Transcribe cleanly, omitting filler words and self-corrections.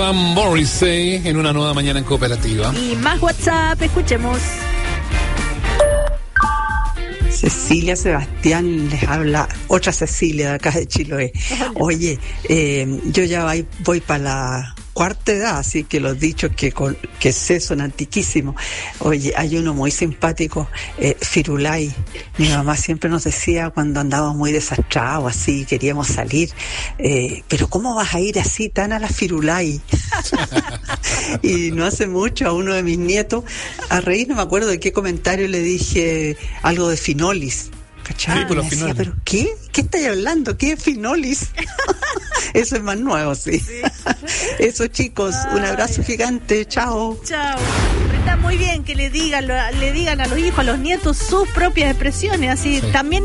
Morrissey en una nueva mañana en Cooperativa. Y más WhatsApp, escuchemos. Cecilia Sebastián les habla, otra Cecilia de acá de Chiloé. Oye, yo ya voy para la cuarta edad, así que los dichos que sé son antiquísimos. Oye, hay uno muy simpático, Firulai. Mi mamá siempre nos decía cuando andábamos muy desastrados, así, queríamos salir, pero ¿cómo vas a ir así tan a la Firulai? Y no hace mucho a uno de mis nietos, a reír, no me acuerdo de qué comentario le dije algo de finolis. ¿Cachai? Sí, me decía, ¿pero qué? ¿Qué estáis hablando? ¿Qué es finolis? Eso es más nuevo, sí. Eso, chicos, un abrazo gigante, chao. Chao. Pero está muy bien que le digan a los hijos, a los nietos, sus propias expresiones, así sí. También